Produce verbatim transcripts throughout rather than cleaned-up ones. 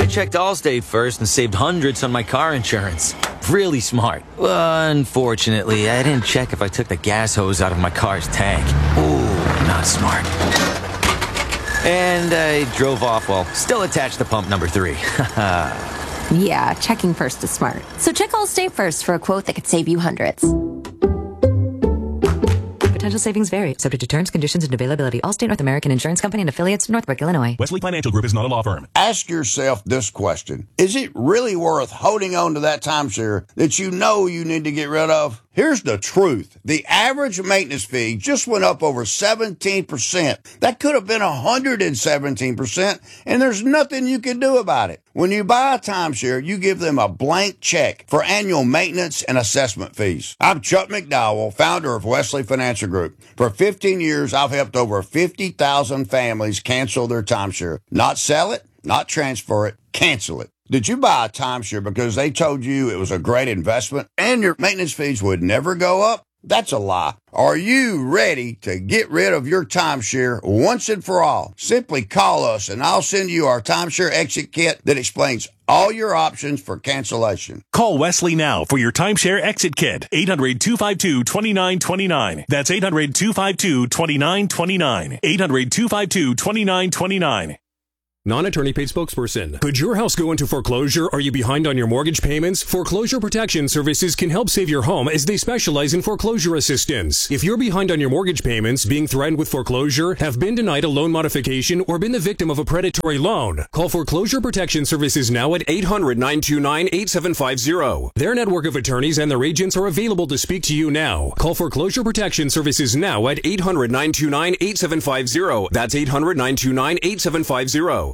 checked Allstate first and saved hundreds on my car insurance. Really smart. Unfortunately, I didn't check if I took the gas hose out of my car's tank. Ooh, not smart. And I drove off while still attached to pump number three. Yeah, checking first is smart. So check Allstate first for a quote that could save you hundreds. Potential savings vary, subject to terms, conditions, and availability. Allstate North American Insurance Company and affiliates, Northbrook, Illinois. Wesley Financial Group is not a law firm. Ask yourself this question. Is it really worth holding on to that timeshare that you know you need to get rid of? Here's the truth. The average maintenance fee just went up over seventeen percent. That could have been one hundred seventeen percent, and there's nothing you can do about it. When you buy a timeshare, you give them a blank check for annual maintenance and assessment fees. I'm Chuck McDowell, founder of Wesley Financial Group. For fifteen years, I've helped over fifty thousand families cancel their timeshare. Not sell it, not transfer it, cancel it. Did you buy a timeshare because they told you it was a great investment and your maintenance fees would never go up? That's a lie. Are you ready to get rid of your timeshare once and for all? Simply call us and I'll send you our timeshare exit kit that explains all your options for cancellation. Call Wesley now for your timeshare exit kit. eight hundred, two five two, two nine two nine. That's eight hundred, two five two, two nine two nine. eight hundred, two five two, two nine two nine. Non-attorney paid spokesperson. Could your house go into foreclosure? Are you behind on your mortgage payments? Foreclosure Protection Services can help save your home as they specialize in foreclosure assistance. If you're behind on your mortgage payments, being threatened with foreclosure, have been denied a loan modification, or been the victim of a predatory loan, call Foreclosure Protection Services now at eight hundred, nine two nine, eight seven five zero. Their network of attorneys and their agents are available to speak to you now. Call Foreclosure Protection Services now at eight hundred, nine two nine, eight seven five zero. That's eight hundred, nine two nine, eight seven five zero.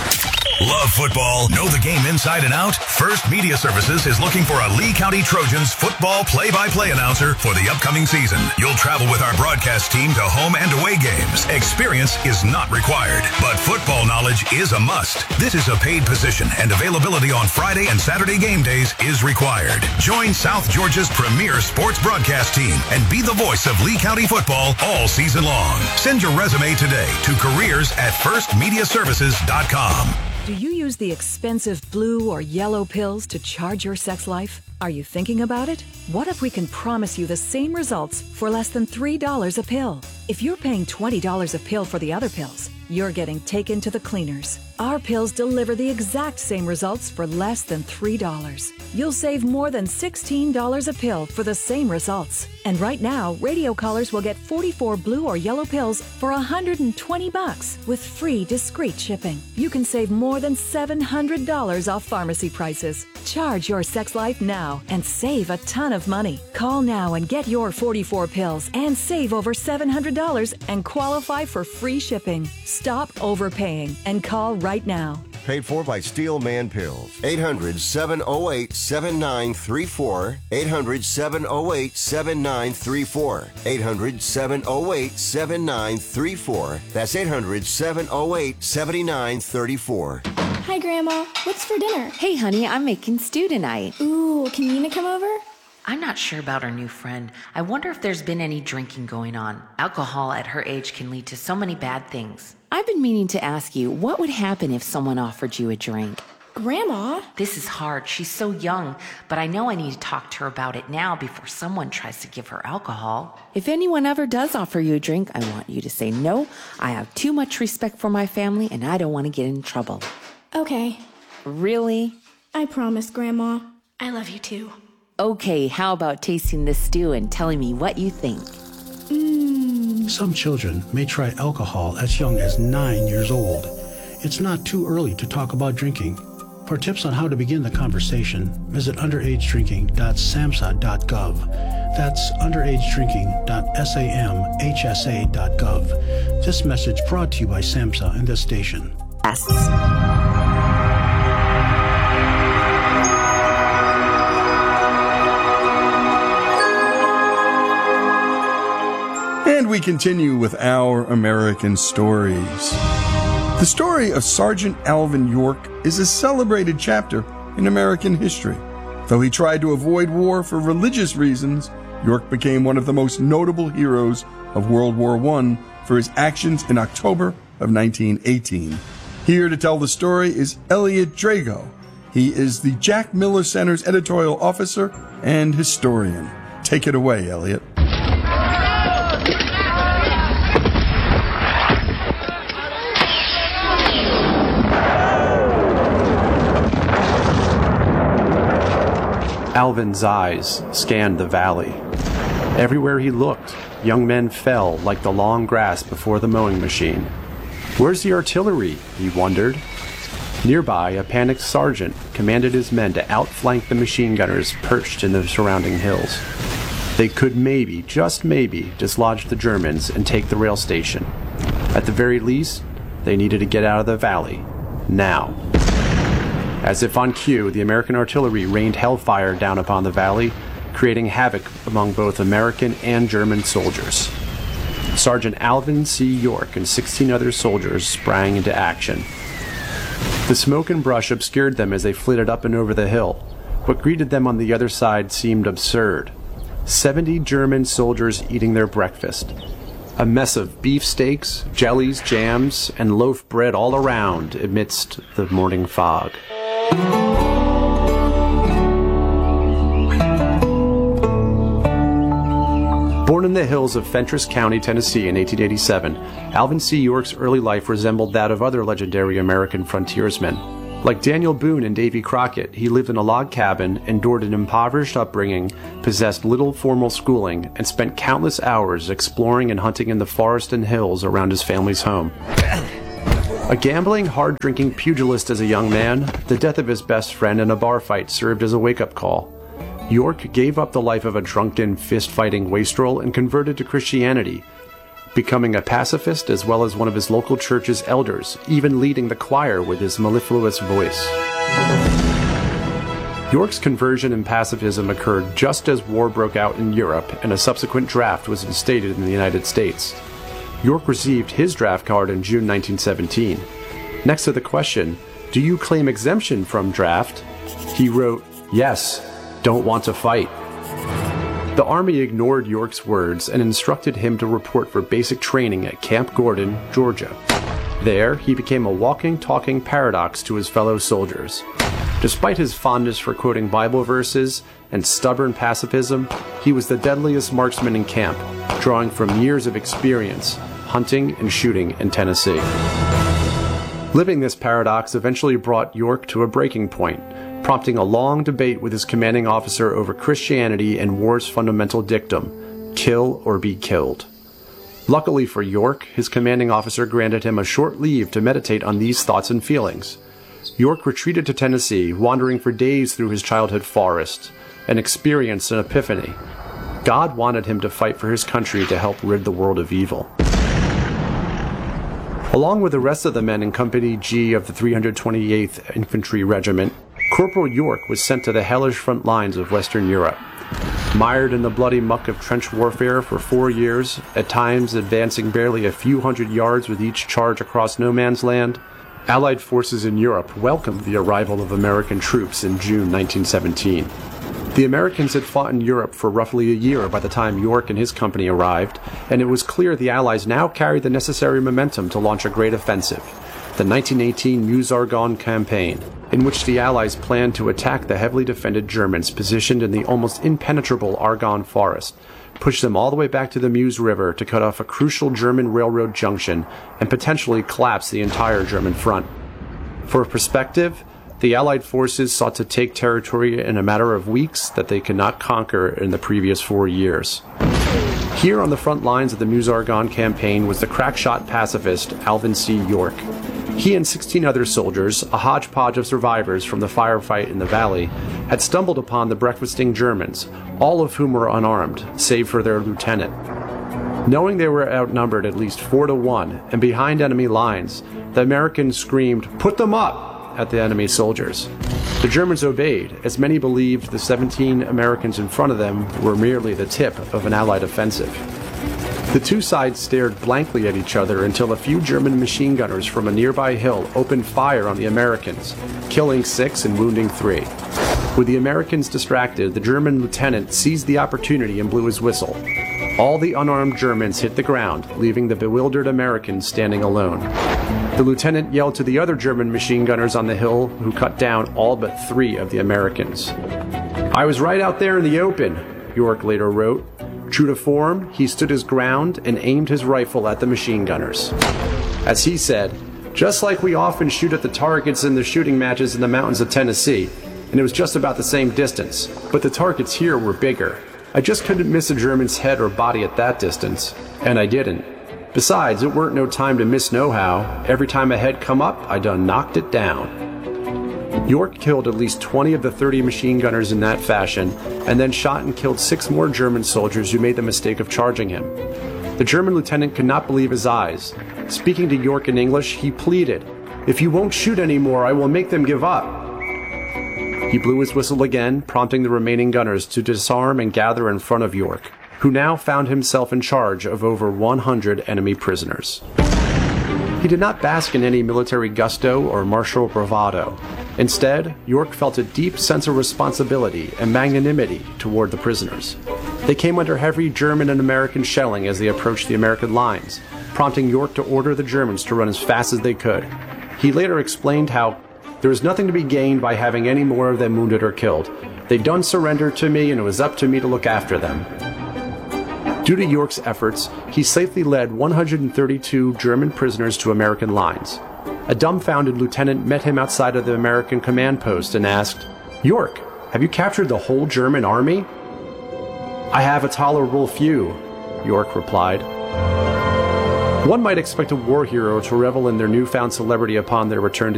Love football? Know the game inside and out? First Media Services is looking for a Lee County Trojans football play-by-play announcer for the upcoming season. You'll travel with our broadcast team to home and away games. Experience is not required, but football knowledge is a must. This is a paid position, and availability on Friday and Saturday game days is required. Join South Georgia's premier sports broadcast team and be the voice of Lee County football all season long. Send your resume today to careers at first media services dot com. Do you use the expensive blue or yellow pills to charge your sex life? Are you thinking about it? What if we can promise you the same results for less than three dollars a pill? If you're paying twenty dollars a pill for the other pills, you're getting taken to the cleaners. Our pills deliver the exact same results for less than three dollars. You'll save more than sixteen dollars a pill for the same results. And right now, radio callers will get forty-four blue or yellow pills for one hundred twenty bucks with free discreet shipping. You can save more than seven hundred dollars off pharmacy prices. Charge your sex life now and save a ton of money. Call now and get your forty-four pills and save over seven hundred dollars and qualify for free shipping. Stop overpaying and call right now. Paid for by Steel Man Pills. eight hundred, seven oh eight, seven nine three four. eight hundred, seven oh eight, seven nine three four. eight hundred, seven oh eight, seven nine three four. That's eight hundred, seven oh eight, seven nine three four. Hi, Grandma. What's for dinner? Hey, honey, I'm making stew tonight. Ooh, can Nina come over? I'm not sure about our new friend. I wonder if there's been any drinking going on. Alcohol at her age can lead to so many bad things. I've been meaning to ask you, what would happen if someone offered you a drink? Grandma? This is hard. She's so young, but I know I need to talk to her about it now before someone tries to give her alcohol. If anyone ever does offer you a drink, I want you to say no. I have too much respect for my family, and I don't want to get in trouble. Okay. Really? I promise, Grandma. I love you too. Okay, how about tasting this stew and telling me what you think? Mmm. Some children may try alcohol as young as nine years old. It's not too early to talk about drinking. For tips on how to begin the conversation, visit underage drinking dot samhsa dot gov. That's underage drinking dot samhsa dot gov. This message brought to you by SAMHSA and this station. Yes. And we continue with our American stories. The story of Sergeant Alvin York is a celebrated chapter in American history. Though he tried to avoid war for religious reasons, York became one of the most notable heroes of World War One for his actions in October of nineteen eighteen. Here to tell the story is Elliot Drago. He is the Jack Miller Center's editorial officer and historian. Take it away, Elliot. Alvin's eyes scanned the valley. Everywhere he looked, young men fell like the long grass before the mowing machine. Where's the artillery? He wondered. Nearby, a panicked sergeant commanded his men to outflank the machine gunners perched in the surrounding hills. They could maybe, just maybe, dislodge the Germans and take the rail station. At the very least, they needed to get out of the valley. Now. As if on cue, the American artillery rained hellfire down upon the valley, creating havoc among both American and German soldiers. Sergeant Alvin C. York and sixteen other soldiers sprang into action. The smoke and brush obscured them as they flitted up and over the hill. What greeted them on the other side seemed absurd. Seventy German soldiers eating their breakfast. A mess of beefsteaks, jellies, jams, and loaf bread all around amidst the morning fog. Born in the hills of Fentress County, Tennessee in eighteen eighty-seven, Alvin C. York's early life resembled that of other legendary American frontiersmen. Like Daniel Boone and Davy Crockett, he lived in a log cabin, endured an impoverished upbringing, possessed little formal schooling, and spent countless hours exploring and hunting in the forest and hills around his family's home. A gambling, hard-drinking pugilist as a young man, the death of his best friend in a bar fight served as a wake-up call. York gave up the life of a drunken, fist-fighting wastrel and converted to Christianity, becoming a pacifist as well as one of his local church's elders, even leading the choir with his mellifluous voice. York's conversion and pacifism occurred just as war broke out in Europe and a subsequent draft was instated in the United States. York received his draft card in June nineteen seventeen. Next to the question, "Do you claim exemption from draft?" he wrote, "Yes, don't want to fight." The Army ignored York's words and instructed him to report for basic training at Camp Gordon, Georgia. There, he became a walking, talking paradox to his fellow soldiers. Despite his fondness for quoting Bible verses and stubborn pacifism, he was the deadliest marksman in camp, drawing from years of experience hunting and shooting in Tennessee. Living this paradox eventually brought York to a breaking point, prompting a long debate with his commanding officer over Christianity and war's fundamental dictum, kill or be killed. Luckily for York, his commanding officer granted him a short leave to meditate on these thoughts and feelings. York retreated to Tennessee, wandering for days through his childhood forest, and experienced an epiphany. God wanted him to fight for his country to help rid the world of evil. Along with the rest of the men in Company G of the three hundred twenty-eighth Infantry Regiment, Corporal York was sent to the hellish front lines of Western Europe. Mired in the bloody muck of trench warfare for four years, at times advancing barely a few hundred yards with each charge across no man's land, Allied forces in Europe welcomed the arrival of American troops in June nineteen seventeen. The Americans had fought in Europe for roughly a year by the time York and his company arrived, and it was clear the Allies now carried the necessary momentum to launch a great offensive, the nineteen eighteen Meuse-Argonne campaign, in which the Allies planned to attack the heavily defended Germans positioned in the almost impenetrable Argonne forest, push them all the way back to the Meuse River to cut off a crucial German railroad junction, and potentially collapse the entire German front. For perspective, the Allied forces sought to take territory in a matter of weeks that they could not conquer in the previous four years. Here on the front lines of the Meuse-Argonne campaign was the crackshot pacifist Alvin C. York. He and sixteen other soldiers, a hodgepodge of survivors from the firefight in the valley, had stumbled upon the breakfasting Germans, all of whom were unarmed, save for their lieutenant. Knowing they were outnumbered at least four to one and behind enemy lines, the Americans screamed, "Put them up!" at the enemy soldiers. The Germans obeyed, as many believed the seventeen Americans in front of them were merely the tip of an Allied offensive. The two sides stared blankly at each other until a few German machine gunners from a nearby hill opened fire on the Americans, killing six and wounding three. With the Americans distracted, the German lieutenant seized the opportunity and blew his whistle. All the unarmed Germans hit the ground, leaving the bewildered Americans standing alone. The lieutenant yelled to the other German machine gunners on the hill, who cut down all but three of the Americans. "I was right out there in the open," York later wrote. True to form, he stood his ground and aimed his rifle at the machine gunners. As he said, "Just like we often shoot at the targets in the shooting matches in the mountains of Tennessee, and it was just about the same distance, but the targets here were bigger. I just couldn't miss a German's head or body at that distance, and I didn't. Besides, it weren't no time to miss nohow. Every time a head come up, I done knocked it down." York killed at least twenty of the thirty machine gunners in that fashion, and then shot and killed six more German soldiers who made the mistake of charging him. The German lieutenant could not believe his eyes. Speaking to York in English, he pleaded, "If you won't shoot anymore, I will make them give up." He blew his whistle again, prompting the remaining gunners to disarm and gather in front of York, who now found himself in charge of over one hundred enemy prisoners. He did not bask in any military gusto or martial bravado. Instead, York felt a deep sense of responsibility and magnanimity toward the prisoners. They came under heavy German and American shelling as they approached the American lines, prompting York to order the Germans to run as fast as they could. He later explained how there was nothing to be gained by having any more of them wounded or killed. They done surrendered to me, and it was up to me to look after them. Due to York's efforts, he safely led one hundred thirty-two German prisoners to American lines. A dumbfounded lieutenant met him outside of the American command post and asked, "York, have you captured the whole German army?" "I have a tolerable few," York replied. One might expect a war hero to revel in their newfound celebrity upon their return to